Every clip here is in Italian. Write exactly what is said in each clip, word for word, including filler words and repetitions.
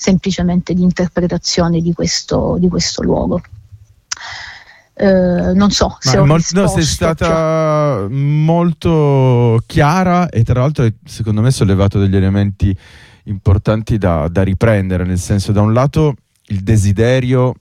semplicemente di interpretazione di questo, di questo luogo. Uh, non so se ho molto, no, sei stata cioè... molto chiara, e tra l'altro secondo me hai sollevato degli elementi importanti da, da riprendere, nel senso, da un lato il desiderio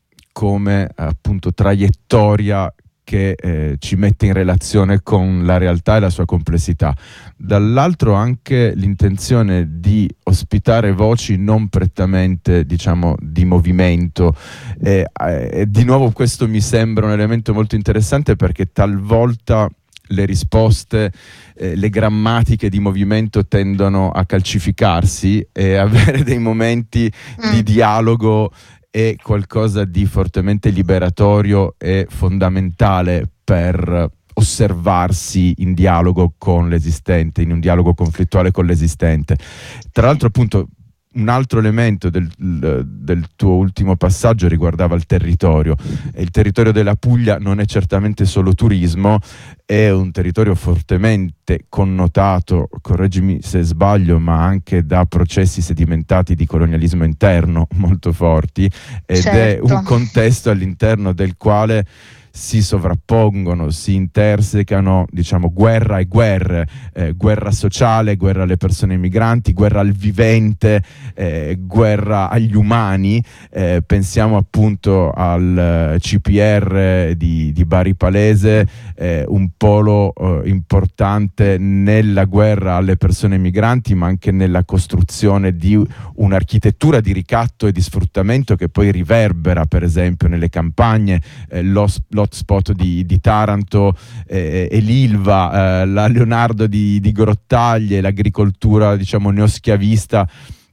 come appunto traiettoria che eh, ci mette in relazione con la realtà e la sua complessità, dall'altro anche l'intenzione di ospitare voci non prettamente, diciamo, di movimento. E, eh, di nuovo questo mi sembra un elemento molto interessante, perché talvolta le risposte, eh, le grammatiche di movimento tendono a calcificarsi, e avere dei momenti mm. di dialogo è qualcosa di fortemente liberatorio e fondamentale per osservarsi in dialogo con l'esistente, in un dialogo conflittuale con l'esistente. Tra l'altro, appunto, un altro elemento del, del tuo ultimo passaggio riguardava il territorio. Il territorio della Puglia non è certamente solo turismo, è un territorio fortemente connotato, correggimi se sbaglio, ma anche da processi sedimentati di colonialismo interno molto forti, ed certo. è un contesto all'interno del quale si sovrappongono, si intersecano, diciamo, guerra e guerre, eh, guerra sociale, guerra alle persone migranti, guerra al vivente, eh, guerra agli umani. Eh, pensiamo appunto al C P R di, di Bari Palese, eh, un polo eh, importante nella guerra alle persone migranti, ma anche nella costruzione di un'architettura di ricatto e di sfruttamento che poi riverbera, per esempio, nelle campagne, eh, lo, lo hotspot di, di Taranto, eh, e l'Ilva, eh, la Leonardo di, di Grottaglie, l'agricoltura, diciamo, neoschiavista,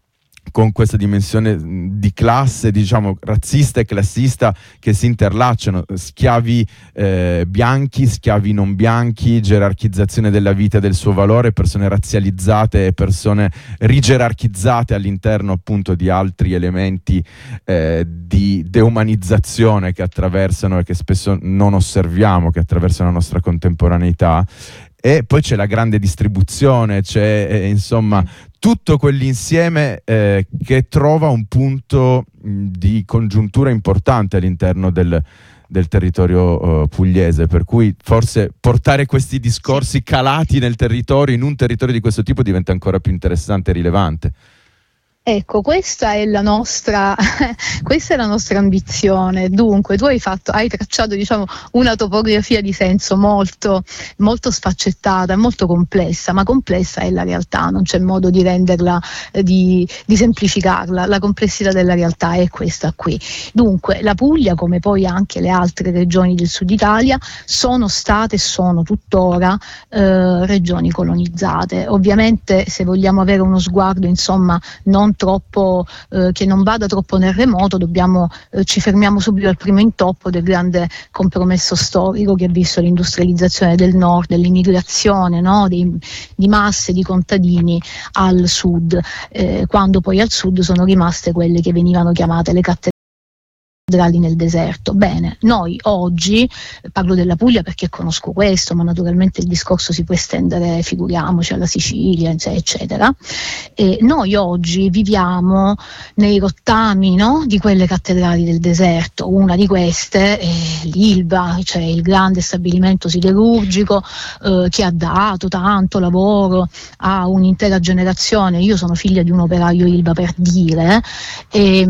con questa dimensione di classe, diciamo, razzista e classista, che si interlacciano, schiavi eh, bianchi, schiavi non bianchi, gerarchizzazione della vita e del suo valore, persone razzializzate e persone rigerarchizzate all'interno appunto di altri elementi eh, di deumanizzazione che attraversano e che spesso non osserviamo, che attraversano la nostra contemporaneità. E poi c'è la grande distribuzione, c'è eh, insomma tutto quell'insieme eh, che trova un punto mh, di congiuntura importante all'interno del, del territorio uh, pugliese, per cui forse portare questi discorsi calati nel territorio, in un territorio di questo tipo, diventa ancora più interessante e rilevante. Ecco, questa è la nostra questa è la nostra ambizione. Dunque, tu hai fatto, hai tracciato, diciamo, una topografia di senso molto, molto sfaccettata, molto complessa, ma complessa è la realtà, non c'è modo di renderla, eh, di, di semplificarla. La complessità della realtà è questa qui. Dunque, la Puglia, come poi anche le altre regioni del sud Italia, sono state e sono tuttora eh, regioni colonizzate. Ovviamente, se vogliamo avere uno sguardo, insomma, non troppo eh, che non vada troppo nel remoto, dobbiamo eh, ci fermiamo subito al primo intoppo del grande compromesso storico che ha visto l'industrializzazione del nord, l'immigrazione, no, di, di masse di contadini al sud, eh, quando poi al sud sono rimaste quelle che venivano chiamate le cattedrali nel deserto. Bene, noi oggi, parlo della Puglia perché conosco questo, ma naturalmente il discorso si può estendere, figuriamoci, alla Sicilia, eccetera, e noi oggi viviamo nei rottami, no, di quelle cattedrali del deserto. Una di queste è l'Ilva, cioè il grande stabilimento siderurgico eh, che ha dato tanto lavoro a un'intera generazione. Io sono figlia di un operaio Ilva, per dire, e,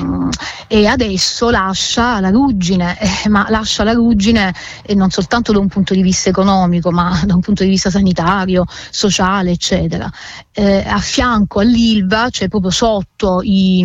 e adesso lascia la ruggine, eh, ma lascia la ruggine eh, non soltanto da un punto di vista economico, ma da un punto di vista sanitario, sociale, eccetera. Eh, a fianco all'Ilva, cioè proprio sotto i,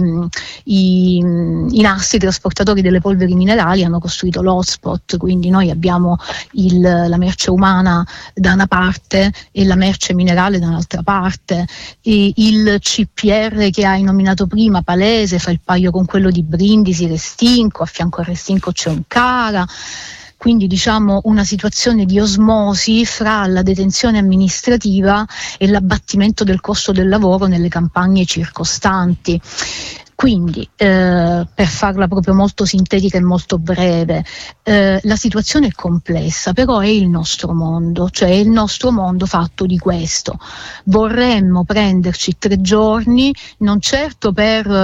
i, i nastri trasportatori delle polveri minerali, hanno costruito l'hotspot, quindi noi abbiamo il, la merce umana da una parte e la merce minerale da un'altra parte. E il C P R che hai nominato prima, Palese, fa il paio con quello di Brindisi, Restina, a fianco a Restinco c'è un Cara, quindi diciamo una situazione di osmosi fra la detenzione amministrativa e l'abbattimento del costo del lavoro nelle campagne circostanti. Quindi, eh, per farla proprio molto sintetica e molto breve, eh, la situazione è complessa, però è il nostro mondo, cioè è il nostro mondo fatto di questo. Vorremmo prenderci tre giorni, non certo per